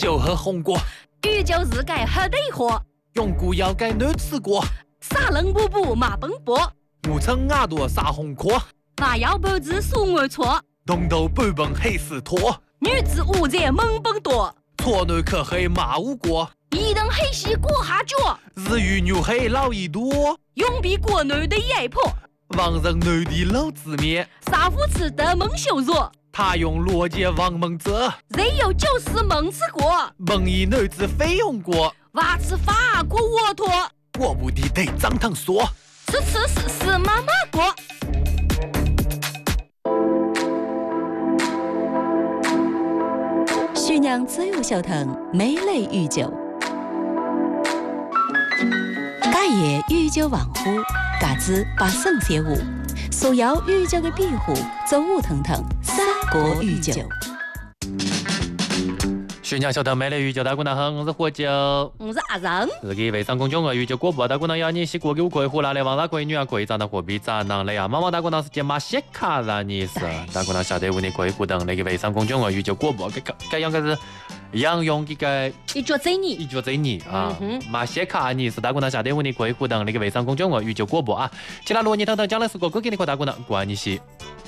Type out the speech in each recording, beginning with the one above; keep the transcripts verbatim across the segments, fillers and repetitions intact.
酒和红果， 宇宙是该喝的火， 用古要该难吃过。 沙冷布布马奔波， 我称牙朵撒红壳， 花腰半子苏我错， 东头半本黑丝拖， 女子五在猛奔多， 错男可黑马无过， 一等黑西过下脚， 日语牛黑老一多， 永比国内的压迫， 王人男的老子面， 杀夫吃的蒙羞辱。 他用逻辑王蒙泽， 人有九死蒙吃过， 蒙一男子非用过， 娃吃法国沃托， 我不的得张汤说， 吃吃是是妈妈过。 徐娘自由小腾美类御酒，家业御酒王府，嘎子把圣写舞，所有御酒的庇护，走舞腾腾，三国御酒。 徐娘小腾美类御酒，大姑娘好，我是火酒， 我是阿仁。 自己微商公众号御酒广播，大姑娘要你洗锅给我可以胡辣的，王大可以女啊可以长得货币咋能嘞啊？妈妈大姑娘是接马西卡啦，你是大姑娘晓得我你可以互动那个微商公众号御酒广播，这个这样个是样用这个一脚嘴你， 一脚嘴你啊！马西卡你是大姑娘晓得我你可以互动那个微商公众号御酒广播啊！其他罗你等等讲的是歌，歌给你和大姑娘关你系。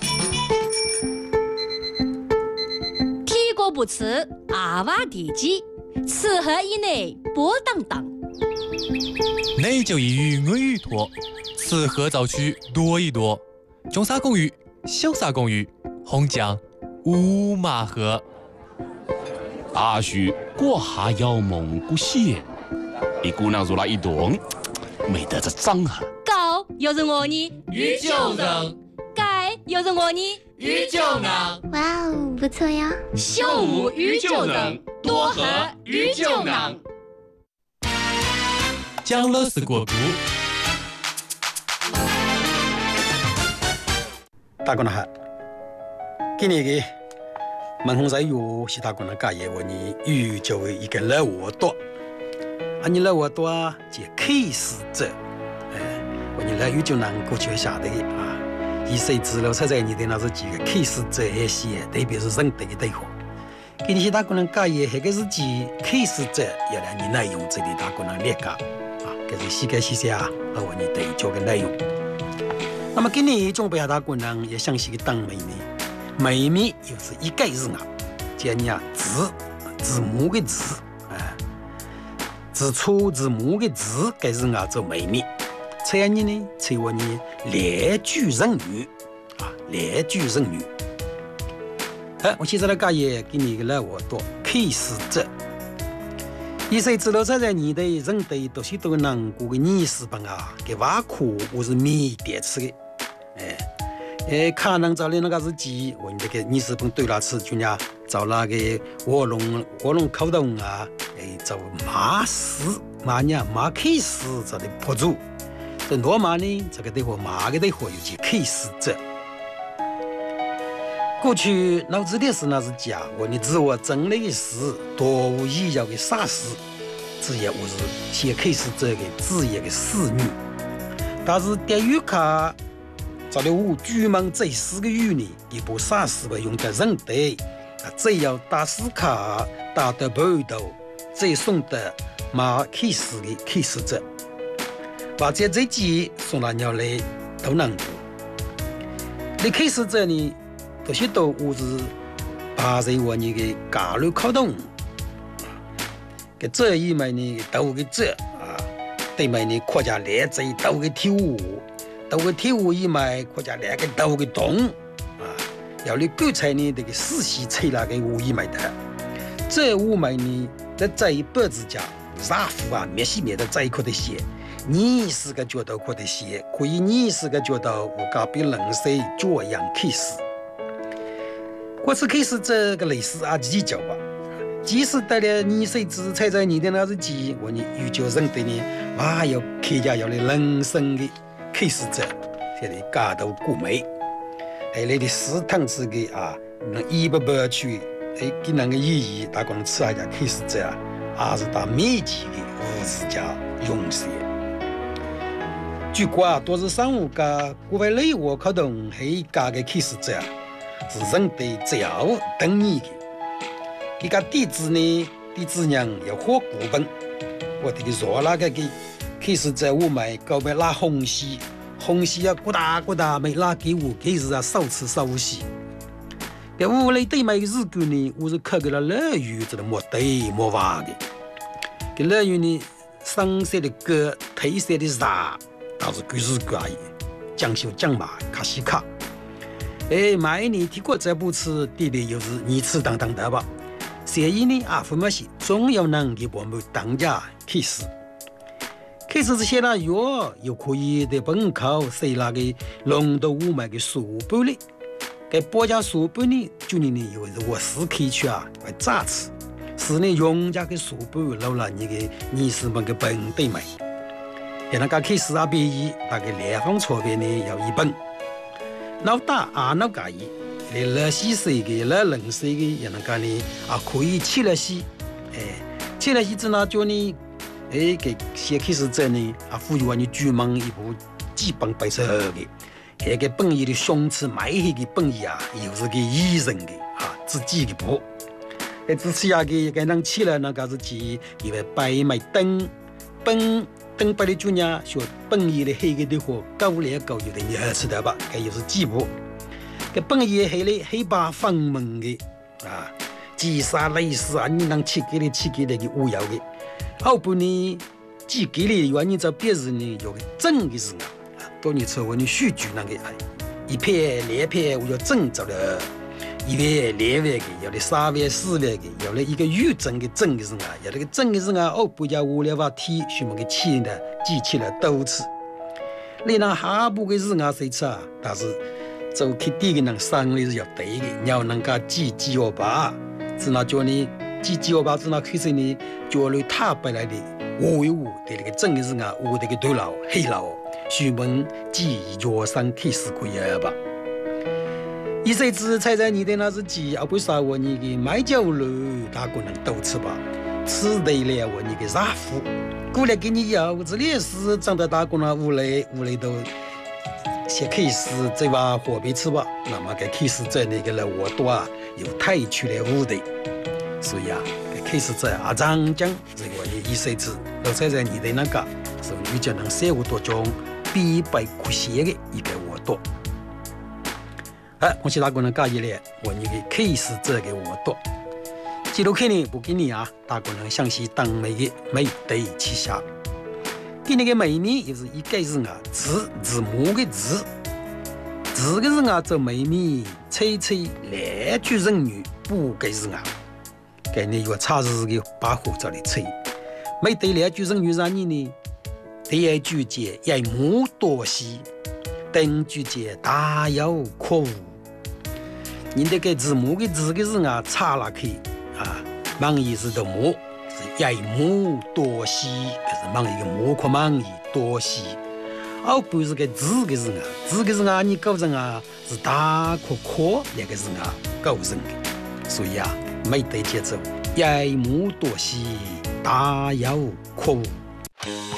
不吃阿娃地鸡，吃喝以内波当当。 内就一鱼我鱼多，吃喝早去多一多。中沙公寓、小沙公寓、红酱、五马河。 阿叔过下要蒙古县，一姑娘入了一栋，美得这张啊！ 高又是我呢， 鱼酒人。 盖又是我呢， 鱼酒人。 哇哦，不错呀！ 秀舞鱼酒人，多喝鱼酒人。 讲了是国故。 大姑娘好，今年的门红在有是大姑娘家业为你鱼酒的一个老活多，啊，你老活多啊，就开始者，哎，为你老鱼酒人过去下的啊。以谁知道出在你的那是几个开始者一些，特别是人的对话。给你些大姑娘家业，那个是几开始者，要来你内容这里大姑娘列个啊，这是细个细些啊，和我你对教的内容。那么今年中北大姑娘也详细的当妹妹，妹妹又是一个字啊，叫你啊字字母的字，哎，字粗字母的字，该是啊做妹妹。这样呢，称为呢列举人语啊，列举人语。哎，我现在来讲也给你一个来我多开始者。一谁知道在在你的人的都是都难过的你是吧啊？给挖苦我是米点吃的，哎哎，可能找的那个是鸡，我你这个你是本对了吃就呢，找那个卧龙卧龙口洞啊，哎，找马屎马娘马开始找的破主。这罗马呢，这个对话马个对话有几开始者。过去脑子里是那是假，我你自我整理的事，多无意要的啥事，只也我是先开始这个职业的事女。但是电语卡，找了我专门这四个语呢，一部啥事会用的人的，啊，只要打死卡，打得半头，再送的马开始的开始者。或者这几送了鸟来都难过。你开始这里，这些都我是把在我你的家里靠动，给这一枚呢都给这啊，对枚呢国家来这都给跳舞，都给跳舞一枚国家来个都给动啊，要你刚才呢这个四喜吹那个舞一枚的，这五枚呢在这一辈子家杀夫啊，灭西灭的这一块的血。你是个觉得过的些，可以你是个觉得我家比人生这样开始。我是开始这个类似啊计较吧，即使得了你谁知踩在你的那日记，我你遇见人的呢，哇要开家要的人生的开始者，这里家头过美，还来的食堂子的啊，能一不不去，哎给那个意义，大光吃下家开始者啊，还是打面积的物质家用些。据说都是上午家国外内我可动黑家的开始者，是人的只要等你的。这个地址呢， 弟子娘要喝古本，我这个热那个给开始在屋外搞被拉红西，红西啊咕哒咕哒没拉给我，开始啊少吃少洗。在屋里对买个日子呢，我是看给了乐园，这个没对没话的。给乐园呢，上色的歌，褪色的茶，倒是各式各样，讲究讲嘛，卡西卡。哎，买你提过这部词，弟弟又是你吃当当的吧？所以呢，啊，分么些，总要能给我们当家开始。开始是写了药，又可以在本口塞那个龙头屋买个书本里。给国家书本呢，就你呢，有是我是可以去啊，来炸吃。是呢，用家个书本留了你个你是们个本对买。现在刚开始啊，毕业大概两方错别呢要一本。老大啊，那介意，你乐西水个，乐冷水个，也能讲呢啊，可以切了西，哎，切了西之后叫你，哎，给先开始这呢啊，赋予我你专门一部基本白色的。那个本意的胸词买那个本意啊，又是个艺人的啊，自己的布。那之前啊个个人去了，那个是去因为白买灯本灯白的主呢，说本意的黑个的货高来高有的你还知道吧？这又是几部。这本意黑的黑白分门的啊，几啥类似啊，你能去给的去给的个无聊的。后半呢，几给的原因在别人呢有个正的是啊。多年之后，你数据那个一片两片，我要挣着了，一万两万个，有的三万四万个，有了一个月挣的挣的是啊，有那个挣的是啊，哦，不叫无聊话题，什么个钱的记起来多次。你那下部的是啊，谁吃啊？但是做开店的人生意是要对的，你要能够记记我吧，只那叫你记记我吧，只那开始呢，叫你他白来的，我有我对那个挣的是啊，我这个头脑黑脑。徐门记药上开始可以吧？一岁子才在你的那是鸡，而不是我你的买酒楼，大个人都吃吧？吃对了我你的杀夫，过来给你要这里是长得大个人屋里屋里都先开始这把货币吃吧，那么该开始在那个了我多啊有太去了屋的，所以啊，该开始在阿张讲这个一岁子都才在你的那个，所以你就能生活多种。必备苦写的一个活动，哎，我其他个人介意了，我你给开始这个活动，记录看呢不给你啊，大个人详细当美的美对旗下，给那个美呢也是一个是啊字字母的字，字个是啊做美呢，吹吹两句人语不给是啊，给你有差字的把火这里吹，美对两句人语让你呢。第一句节也母多西，第二句节大有可无。你这个字母的字个是啊，差了去啊，忙意思的母是也母多西，可是忙一个母可忙意多西。而不是个字个是啊，字个是啊，你构成啊是大可可那个是啊构成的，所以啊，没得节奏，也母多西，大有可无。